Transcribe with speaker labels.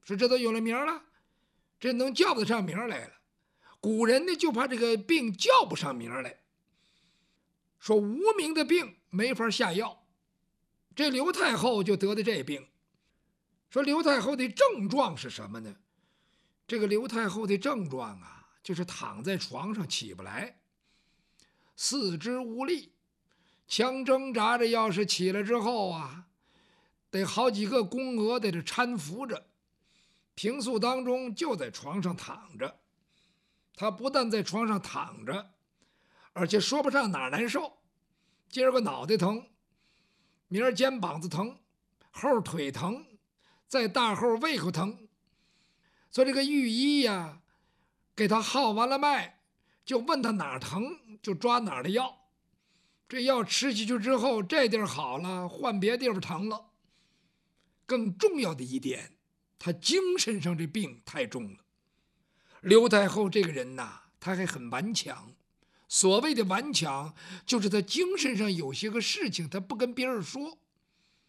Speaker 1: 说这都有了名了，这能叫得上名来了。古人呢就怕这个病叫不上名来，说无名的病没法下药。这刘太后就得的这病。说刘太后的症状是什么呢？这个刘太后的症状啊，就是躺在床上起不来，四肢无力，强挣扎着，要是起来之后啊，得好几个宫娥在这搀扶着。平素当中就在床上躺着，他不但在床上躺着，而且说不上哪儿难受，今儿个脑袋疼，明儿肩膀子疼，后腿疼，再大后胃口疼。所以这个御医呀，给他号完了脉，就问他哪儿疼，就抓哪儿的药。这药吃下去之后，这地儿好了，换别地方疼了。更重要的一点，他精神上这病太重了。刘太后这个人呐，她还很顽强。所谓的顽强，就是她精神上有些个事情，她不跟别人说。